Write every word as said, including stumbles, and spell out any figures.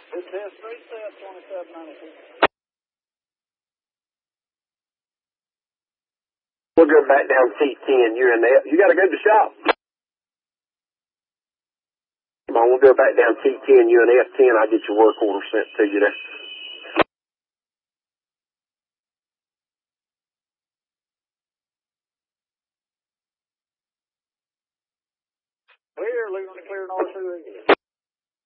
Good test, three set, twenty-seven ninety-two. We'll go back down T ten, you're in there. You got to go to the shop. Come on, we'll go back down T ten, you're in F ten. I'll get your work order sent to you there. Clear, leaving the clear north through.